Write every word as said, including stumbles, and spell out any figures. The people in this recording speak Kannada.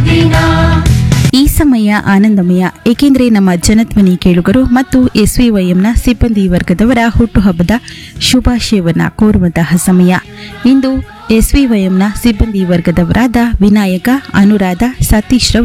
ಈ ಸಮಯ ಆನಂದಮಯ, ಏಕೆಂದರೆ ನಮ್ಮ ಜನಧ್ವನಿ ಕೇಳುಗರು ಮತ್ತು ಎಸ್ವಿವೈಎಂನ ಸಿಬ್ಬಂದಿ ವರ್ಗದವರ ಹುಟ್ಟುಹಬ್ಬದ ಶುಭಾಶಯವನ್ನ ಕೋರುವಂತಹ ಸಮಯ. ಇಂದು ಎಸ್ವಿವೈಎಂನ ಸಿಬ್ಬಂದಿ ವರ್ಗದವರಾದ ವಿನಾಯಕ, ಅನುರಾಧ, ಸತೀಶ್ ರವರು